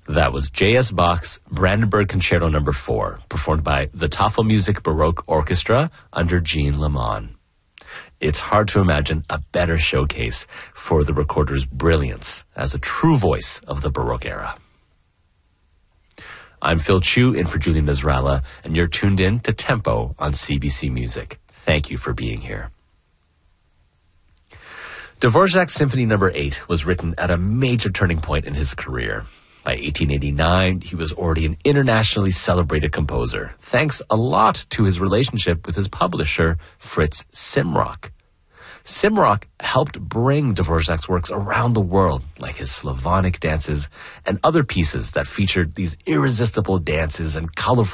That was J.S. Bach's Brandenburg Concerto No. 4, performed by the Tafelmusik Baroque Orchestra under Jean Lamont. It's hard to imagine a better showcase for the recorder's brilliance as a true voice of the Baroque era. I'm Phil Chu in for Julian Nasrallah, and you're tuned in to Tempo on CBC Music. Thank you for being here. Dvorak's Symphony No. 8 was written at a major turning point in his career. By 1889, he was already an internationally celebrated composer, thanks a lot to his relationship with his publisher, Fritz Simrock. Simrock helped bring Dvorak's works around the world, like his Slavonic dances and other pieces that featured these irresistible dances and colorful